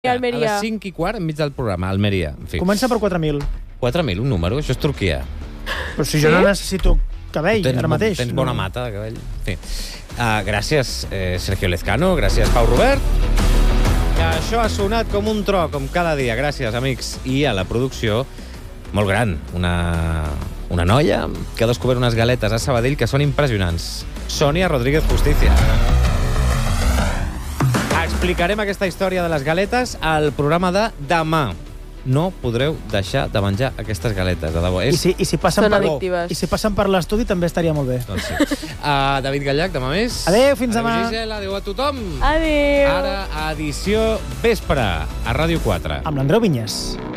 Almeria. A les 5:15, enmig del programa, Almeria. En fi. Comença per 4.000. 4.000, un número? Això és Turquia. Però si jo no necessito cabell, Tens, ara mateix. tens bona mata de cabell. En fi. Gràcies, Sergio Lezcano. Gràcies, Pau Robert. Que això ha sonat com un tro, com cada dia. Gràcies, amics. I a la producció, molt gran, una noia que ha descobert unes galetes a Sabadell que són impressionants. Sònia Rodríguez Justicia. Explicarem aquesta història de les galetes al programa de demà. No podreu deixar de menjar aquestes galetes, de debò. I si passen Són per addictives. I si passen per l'estudi també estaria molt bé. Doncs sí. David Gallac, demà més. Adéu, fins demà. Adéu, Gisela, adéu a tothom. Adéu. Ara, edició vespre, a Ràdio 4. Amb l'Andreu Vinyes.